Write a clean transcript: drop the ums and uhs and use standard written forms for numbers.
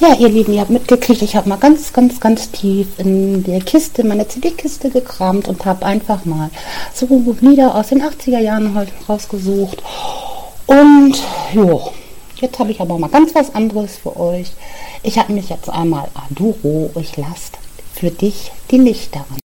Ja, ihr Lieben, ihr habt mitgekriegt, ich habe mal ganz tief in der Kiste, meine CD-Kiste gekramt und habe einfach mal so Lieder aus den 80er Jahren heute rausgesucht. Und jo, jetzt habe ich aber mal ganz was anderes für euch. Ich habe mich jetzt einmal Aduro, ich lasst für dich die Lichter an.